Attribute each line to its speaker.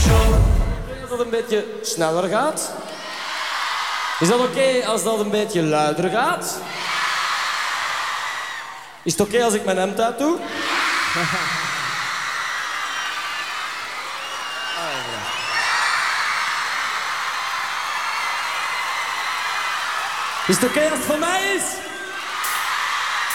Speaker 1: Als dat een beetje sneller gaat? Is dat oké als dat een beetje luider gaat? Is het oké als ik mijn hemd uit doe? Is het oké als het voor mij is?